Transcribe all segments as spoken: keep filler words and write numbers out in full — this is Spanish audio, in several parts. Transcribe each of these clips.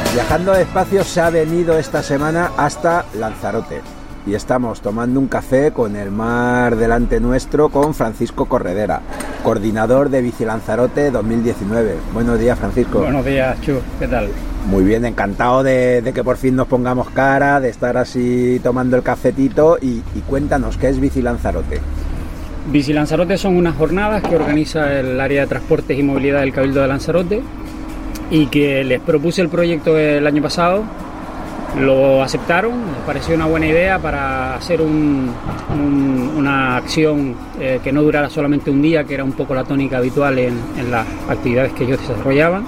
Viajando Despacio se ha venido esta semana hasta Lanzarote y estamos tomando un café con el mar delante nuestro con Francisco Corredera, coordinador de Bici Lanzarote dos mil diecinueve. Buenos días, Francisco. Buenos días, Chu, ¿qué tal? Muy bien, encantado de, de que por fin nos pongamos cara, de estar así tomando el cafetito y, y cuéntanos, ¿qué es Bici Lanzarote? Bici Lanzarote son unas jornadas que organiza el área de transportes y movilidad del Cabildo de Lanzarote y que les propuse el proyecto el año pasado, lo aceptaron, les pareció una buena idea para hacer un, un, una acción eh, que no durara solamente un día, que era un poco la tónica habitual en, en las actividades que ellos desarrollaban.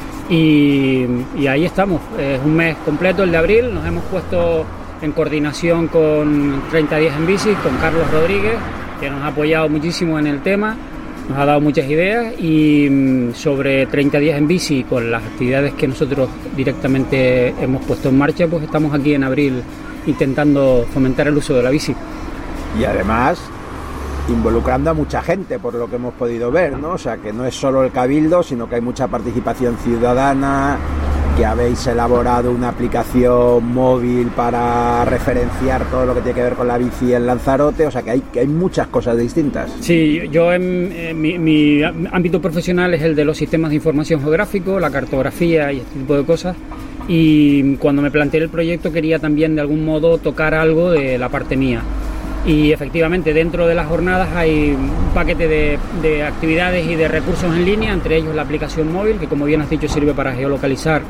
Y, y ahí estamos, es un mes completo el de abril, nos hemos puesto en coordinación con treinta días en bici, con Carlos Rodríguez, que nos ha apoyado muchísimo en el tema, nos ha dado muchas ideas, y sobre treinta días en bici, con las actividades que nosotros directamente hemos puesto en marcha, pues estamos aquí en abril intentando fomentar el uso de la bici. Y además involucrando a mucha gente, por lo que hemos podido ver, ¿no? O sea, que no es solo el Cabildo, sino que hay mucha participación ciudadana, que habéis elaborado una aplicación móvil para referenciar todo lo que tiene que ver con la bici en Lanzarote, o sea que hay, que hay muchas cosas distintas. Sí, yo en, en mi, mi ámbito profesional es el de los sistemas de información geográfico, la cartografía y este tipo de cosas, y cuando me planteé el proyecto quería también de algún modo tocar algo de la parte mía. Y efectivamente dentro de las jornadas hay un paquete de, de actividades y de recursos en línea, entre ellos la aplicación móvil, que como bien has dicho sirve para geolocalizar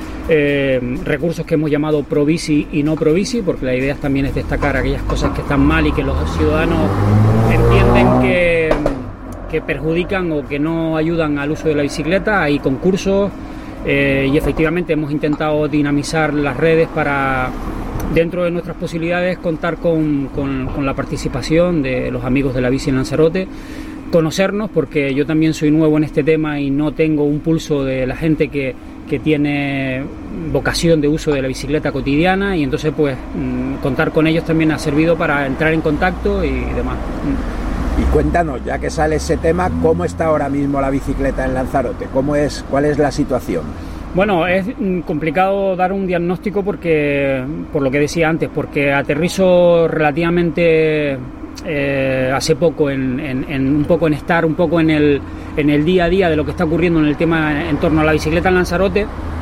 eh, recursos que hemos llamado ProBici y no ProBici, porque la idea también es destacar aquellas cosas que están mal y que los ciudadanos entienden que, que perjudican o que no ayudan al uso de la bicicleta. Hay concursos eh, y efectivamente hemos intentado dinamizar las redes para, dentro de nuestras posibilidades, contar con, con, con la participación de los amigos de la bici en Lanzarote, conocernos, porque yo también soy nuevo en este tema y no tengo un pulso de la gente que, que tiene vocación de uso de la bicicleta cotidiana, y entonces pues contar con ellos también ha servido para entrar en contacto y demás. Y cuéntanos, ya que sale ese tema, ¿cómo está ahora mismo la bicicleta en Lanzarote? ¿Cómo es, cuál es la situación? Bueno, es complicado dar un diagnóstico porque, por lo que decía antes, porque aterrizo relativamente eh, hace poco en, en, en un poco en estar un poco en el, en el día a día de lo que está ocurriendo en el tema en torno a la bicicleta en Lanzarote,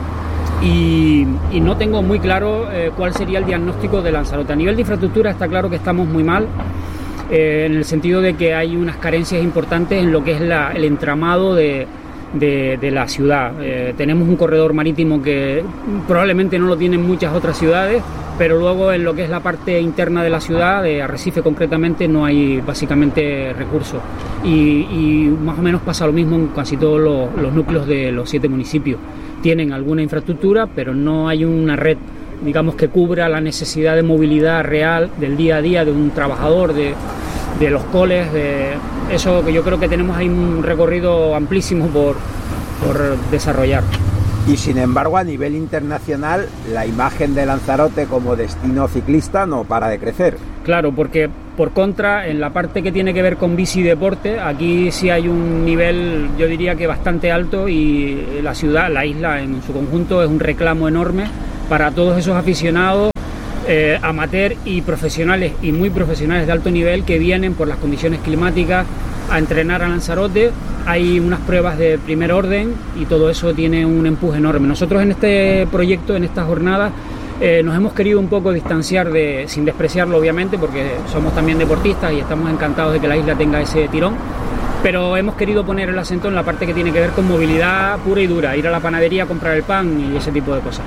y, y no tengo muy claro eh, cuál sería el diagnóstico de Lanzarote. A nivel de infraestructura está claro que estamos muy mal, eh, en el sentido de que hay unas carencias importantes en lo que es la, el entramado de De, de la ciudad. Eh, tenemos un corredor marítimo que probablemente no lo tienen muchas otras ciudades, pero luego en lo que es la parte interna de la ciudad, de Arrecife concretamente, no hay básicamente recursos, y, y más o menos pasa lo mismo en casi todos los, los núcleos de los siete municipios. Tienen alguna infraestructura, pero no hay una red, digamos, que cubra la necesidad de movilidad real del día a día de un trabajador, de de los coles, de eso, que yo creo que tenemos ahí un recorrido amplísimo por, por desarrollar. Y sin embargo, a nivel internacional, la imagen de Lanzarote como destino ciclista no para de crecer. Claro, porque por contra, en la parte que tiene que ver con bici y deporte, aquí sí hay un nivel, yo diría que bastante alto, y la ciudad, la isla en su conjunto, es un reclamo enorme para todos esos aficionados, Eh, amateur y profesionales, y muy profesionales de alto nivel, que vienen por las condiciones climáticas a entrenar a Lanzarote. Hay unas pruebas de primer orden y todo eso tiene un empuje enorme. Nosotros en este proyecto, en estas jornadas, eh, nos hemos querido un poco distanciar, de, sin despreciarlo obviamente, porque somos también deportistas y estamos encantados de que la isla tenga ese tirón, pero hemos querido poner el acento en la parte que tiene que ver con movilidad pura y dura, ir a la panadería a comprar el pan y ese tipo de cosas.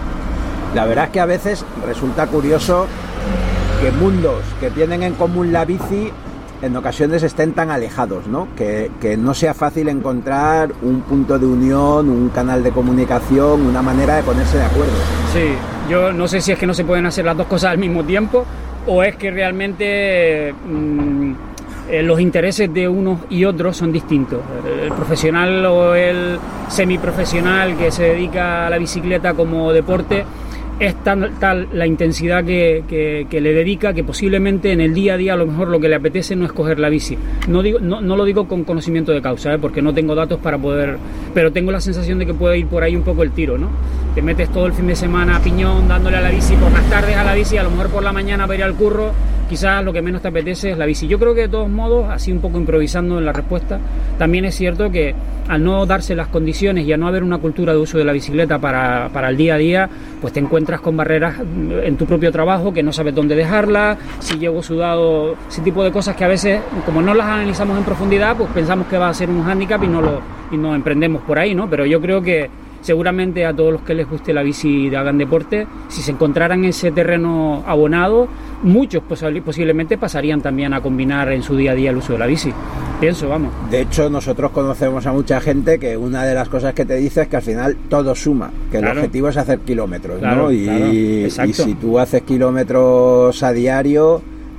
La verdad es que a veces resulta curioso que mundos que tienen en común la bici en ocasiones estén tan alejados, ¿no? Que, que no sea fácil encontrar un punto de unión, un canal de comunicación, una manera de ponerse de acuerdo. Sí, yo no sé si es que no se pueden hacer las dos cosas al mismo tiempo, o es que realmente mmm, eh, los intereses de unos y otros son distintos. El profesional o el semiprofesional que se dedica a la bicicleta como deporte es tan, tal la intensidad que, que, que le dedica que posiblemente en el día a día a lo mejor lo que le apetece no es coger la bici. No, digo, no, no lo digo con conocimiento de causa, ¿eh? Porque no tengo datos para poder, pero tengo la sensación de que puede ir por ahí un poco el tiro, ¿no? Te metes todo el fin de semana a piñón dándole a la bici, por las tardes a la bici, a lo mejor por la mañana para ir al curro, quizás lo que menos te apetece es la bici. Yo creo que de todos modos, así un poco improvisando en la respuesta, también es cierto que al no darse las condiciones y a no haber una cultura de uso de la bicicleta para, para el día a día, pues te encuentras con barreras en tu propio trabajo, que no sabes dónde dejarla, si llego sudado, ese tipo de cosas que a veces, como no las analizamos en profundidad, pues pensamos que va a ser un hándicap y no lo y no emprendemos por ahí, ¿no? Pero yo creo que seguramente a todos los que les guste la bici y hagan deporte, si se encontraran ese terreno abonado, muchos posiblemente pasarían también a combinar en su día a día el uso de la bici. Pienso, vamos. De hecho, nosotros conocemos a mucha gente que una de las cosas que te dice es que al final todo suma, que claro, el objetivo es hacer kilómetros, claro, ¿no? Y, claro, y si tú haces kilómetros a diario,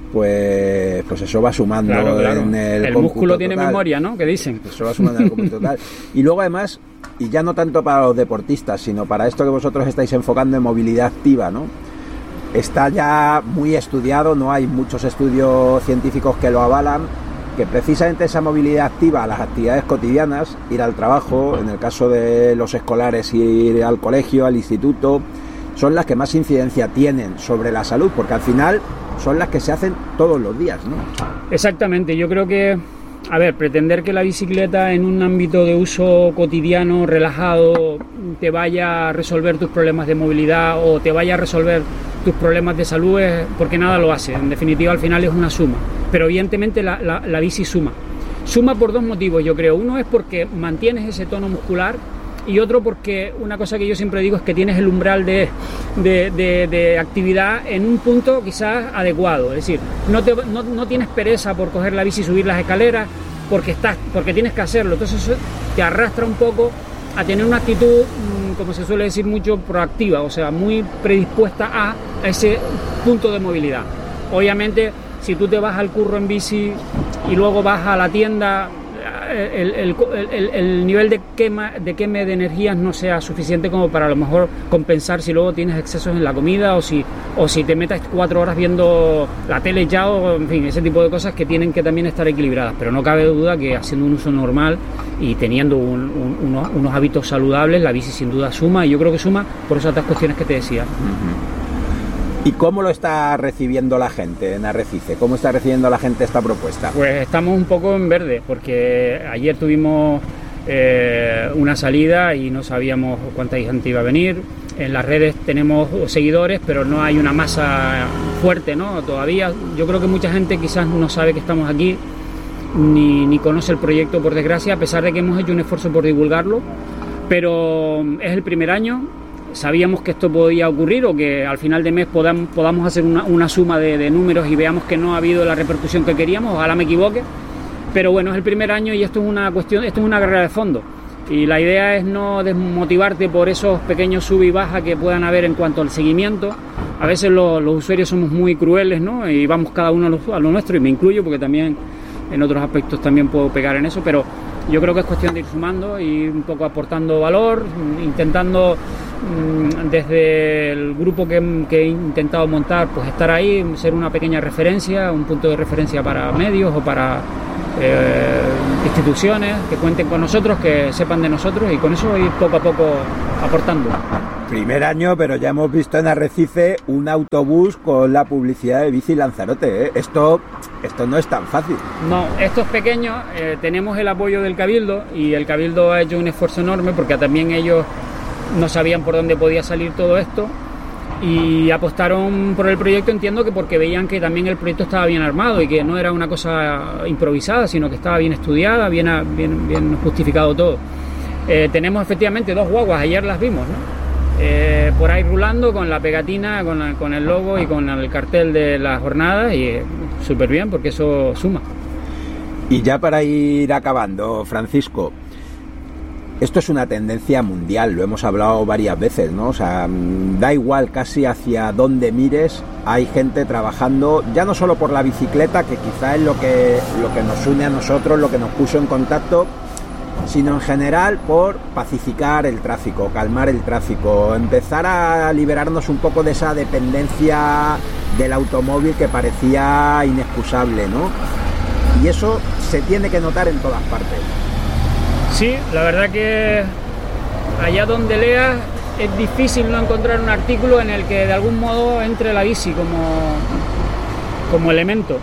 pues pues eso va sumando, claro, claro, en el, el músculo tiene total. Memoria, ¿no? Que dicen. Eso va sumando en el cómputo total. Y luego además, y ya no tanto para los deportistas, sino para esto que vosotros estáis enfocando en movilidad activa, ¿no? Está ya muy estudiado, no hay muchos estudios científicos que lo avalan, que precisamente esa movilidad activa, las actividades cotidianas, ir al trabajo, en el caso de los escolares ir al colegio, al instituto, son las que más incidencia tienen sobre la salud, porque al final son las que se hacen todos los días, ¿no? Exactamente, yo creo que, a ver, pretender que la bicicleta en un ámbito de uso cotidiano, relajado, te vaya a resolver tus problemas de movilidad o te vaya a resolver tus problemas de salud es porque nada lo hace. En definitiva, al final es una suma. Pero evidentemente la, la, la bici suma. Suma por dos motivos, yo creo. Uno es porque mantienes ese tono muscular y otro porque una cosa que yo siempre digo es que tienes el umbral de, de, de, de actividad en un punto quizás adecuado. Es decir, no, te, no, no tienes pereza por coger la bici y subir las escaleras porque, estás, porque tienes que hacerlo. Entonces eso te arrastra un poco a tener una actitud, como se suele decir mucho, proactiva, o sea, muy predispuesta a ese punto de movilidad. Obviamente, si tú te vas al curro en bici y luego vas a la tienda, el, el, el, el nivel de quema de queme de energías no sea suficiente como para a lo mejor compensar si luego tienes excesos en la comida o si o si te metas cuatro horas viendo la tele ya, o en fin, ese tipo de cosas que tienen que también estar equilibradas. Pero no cabe duda que haciendo un uso normal y teniendo un, un, unos, unos hábitos saludables, la bici sin duda suma, y yo creo que suma por esas otras cuestiones que te decía. Uh-huh. ¿Y cómo lo está recibiendo la gente en Arrecife? ¿Cómo está recibiendo la gente esta propuesta? Pues estamos un poco en verde, porque ayer tuvimos eh, una salida y no sabíamos cuánta gente iba a venir. En las redes tenemos seguidores, pero no hay una masa fuerte, ¿no? Todavía yo creo que mucha gente quizás no sabe que estamos aquí, ni, ni conoce el proyecto, por desgracia, a pesar de que hemos hecho un esfuerzo por divulgarlo. Pero es el primer año. Sabíamos que esto podía ocurrir o que al final de mes podamos, podamos hacer una, una suma de, de números y veamos que no ha habido la repercusión que queríamos, ojalá me equivoque, pero bueno, es el primer año y esto es una cuestión, esto es una carrera de fondo y la idea es no desmotivarte por esos pequeños sub y baja que puedan haber en cuanto al seguimiento. A veces los, los usuarios somos muy crueles, ¿no? Y vamos cada uno a lo, a lo nuestro, y me incluyo porque también en otros aspectos también puedo pegar en eso, pero yo creo que es cuestión de ir sumando y un poco aportando valor, intentando desde el grupo que, que he intentado montar, pues estar ahí, ser una pequeña referencia, un punto de referencia para medios o para eh, instituciones que cuenten con nosotros, que sepan de nosotros, y con eso ir poco a poco aportando. Primer año, pero ya hemos visto en Arrecife un autobús con la publicidad de Bici Lanzarote, ¿eh? Esto, esto no es tan fácil. No, esto es pequeño, eh, tenemos el apoyo del Cabildo y el Cabildo ha hecho un esfuerzo enorme porque también ellos no sabían por dónde podía salir todo esto y apostaron por el proyecto, entiendo que porque veían que también el proyecto estaba bien armado y que no era una cosa improvisada, sino que estaba bien estudiada, bien, bien, bien justificado todo. Eh, tenemos efectivamente dos guaguas, ayer las vimos, ¿no? Eh, por ahí rulando con la pegatina, con, la, con el logo y con el cartel de las jornadas, y eh, súper bien porque eso suma. Y ya para ir acabando, Francisco, esto es una tendencia mundial, lo hemos hablado varias veces, ¿no? O sea, da igual casi hacia dónde mires, hay gente trabajando, ya no solo por la bicicleta, que quizá es lo que, lo que nos une a nosotros, lo que nos puso en contacto, sino en general por pacificar el tráfico, calmar el tráfico, empezar a liberarnos un poco de esa dependencia del automóvil que parecía inexcusable, ¿no? Y eso se tiene que notar en todas partes. Sí, la verdad que allá donde leas es difícil no encontrar un artículo en el que de algún modo entre la bici como, como elemento.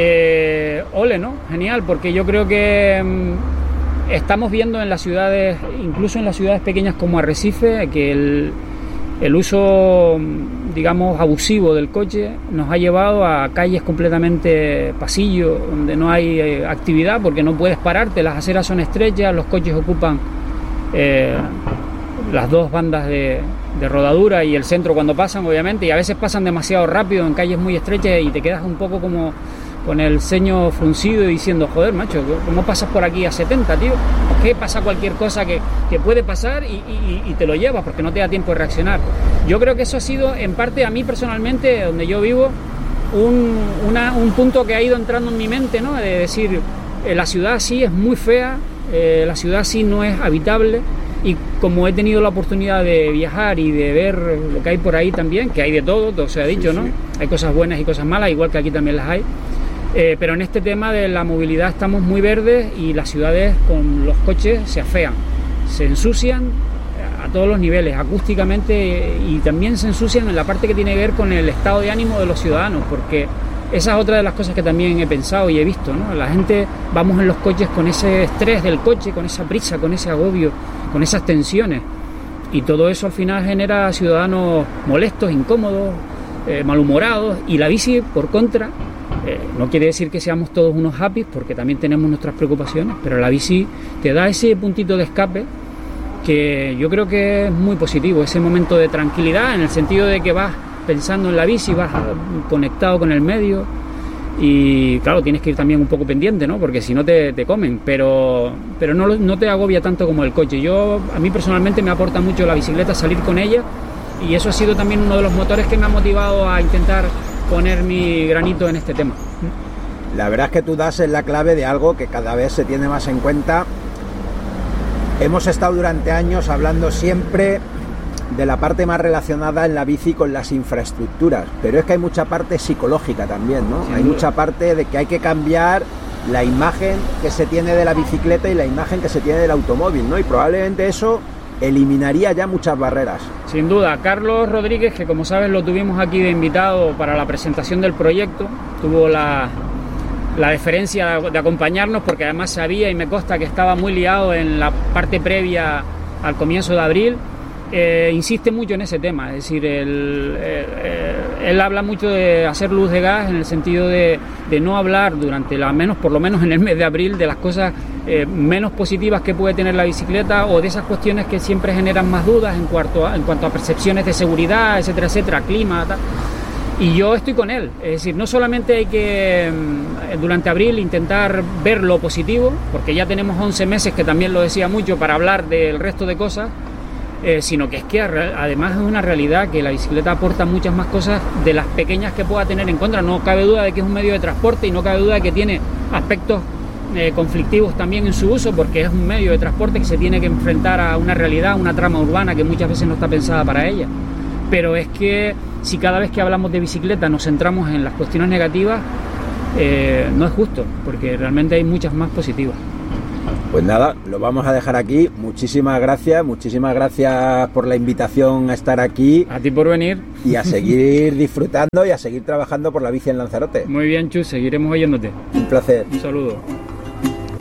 Eh, ole, ¿no? Genial, porque yo creo que mmm, estamos viendo en las ciudades, incluso en las ciudades pequeñas como Arrecife, que el, el uso, digamos, abusivo del coche nos ha llevado a calles completamente pasillo, donde no hay eh, actividad porque no puedes pararte, las aceras son estrechas, los coches ocupan eh, las dos bandas de, de rodadura y el centro cuando pasan, obviamente, y a veces pasan demasiado rápido en calles muy estrechas y te quedas un poco como con el ceño fruncido y diciendo, joder, macho, ¿cómo pasas por aquí a setenta, tío? ¿Por qué pasa cualquier cosa que, que puede pasar y, y, y te lo llevas porque no te da tiempo de reaccionar? Yo creo que eso ha sido, en parte, a mí personalmente, donde yo vivo, un, una, un punto que ha ido entrando en mi mente, ¿no? De decir, eh, la ciudad sí es muy fea, eh, la ciudad sí no es habitable, y como he tenido la oportunidad de viajar y de ver lo que hay por ahí también, que hay de todo, todo se ha dicho, sí, ¿no? Sí. Hay cosas buenas y cosas malas, igual que aquí también las hay. Eh, pero en este tema de la movilidad estamos muy verdes y las ciudades con los coches se afean, se ensucian a todos los niveles, acústicamente, y también se ensucian en la parte que tiene que ver con el estado de ánimo de los ciudadanos, porque esa es otra de las cosas que también he pensado y he visto, ¿no? La gente, vamos en los coches con ese estrés del coche, con esa prisa, con ese agobio, con esas tensiones, y todo eso al final genera ciudadanos molestos, incómodos, eh, malhumorados, y la bici, por contra, Eh, no quiere decir que seamos todos unos happy, porque también tenemos nuestras preocupaciones, pero la bici te da ese puntito de escape que yo creo que es muy positivo, ese momento de tranquilidad, en el sentido de que vas pensando en la bici, vas conectado con el medio, y claro, tienes que ir también un poco pendiente, ¿no? Porque si no te, te comen, pero, pero no, no te agobia tanto como el coche. Yo, a mí personalmente me aporta mucho la bicicleta, salir con ella, y eso ha sido también uno de los motores que me ha motivado a intentar poner mi granito en este tema. La verdad es que tú das en la clave de algo que cada vez se tiene más en cuenta. Hemos estado durante años hablando siempre de la parte más relacionada en la bici con las infraestructuras, pero es que hay mucha parte psicológica también, ¿no? Hay mucha parte de que hay que cambiar la imagen que se tiene de la bicicleta y la imagen que se tiene del automóvil, ¿no? Y probablemente eso eliminaría ya muchas barreras. Sin duda. Carlos Rodríguez, que como sabes lo tuvimos aquí de invitado para la presentación del proyecto, tuvo la, la deferencia de acompañarnos, porque además sabía y me consta que estaba muy liado en la parte previa al comienzo de abril. Eh, insiste mucho en ese tema, es decir, él, él, él habla mucho de hacer luz de gas, en el sentido de, de no hablar durante la menos, por lo menos en el mes de abril, de las cosas eh, menos positivas que puede tener la bicicleta, o de esas cuestiones que siempre generan más dudas en cuanto a, en cuanto a percepciones de seguridad, etcétera, etcétera, clima, tal. Y yo estoy con él, es decir, no solamente hay que durante abril intentar ver lo positivo, porque ya tenemos once meses, que también lo decía mucho, para hablar del resto de cosas, Eh, sino que es que además es una realidad que la bicicleta aporta muchas más cosas de las pequeñas que pueda tener en contra. No cabe duda de que es un medio de transporte, y no cabe duda de que tiene aspectos eh, conflictivos también en su uso, porque es un medio de transporte que se tiene que enfrentar a una realidad, una trama urbana que muchas veces no está pensada para ella. Pero es que si cada vez que hablamos de bicicleta nos centramos en las cuestiones negativas, eh, no es justo, porque realmente hay muchas más positivas. Pues nada, lo vamos a dejar aquí. Muchísimas gracias, muchísimas gracias por la invitación a estar aquí. A ti por venir. Y a seguir disfrutando y a seguir trabajando por la bici en Lanzarote. Muy bien, Chus, seguiremos oyéndote. Un placer. Un saludo.